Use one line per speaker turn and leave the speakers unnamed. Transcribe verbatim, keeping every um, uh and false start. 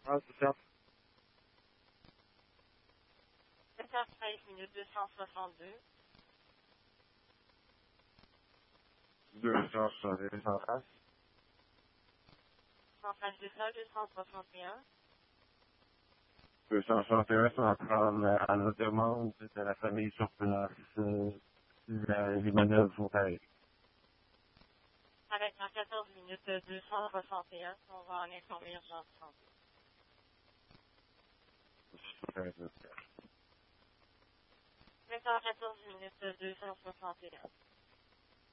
Ah, c'est ça.
sept heures treize minutes deux cent soixante-deux.
deux cent soixante, deux cent trente.
Centrale de sol deux cent soixante et un.
deux cent soixante et un, sans prendre euh, à notre demande de la famille sur place. Euh, la- les manœuvres vont aller.
Avec en quatorze minutes deux cent soixante et un, on va en informer urgence santé. sept heures quatorze minutes deux cent soixante et un.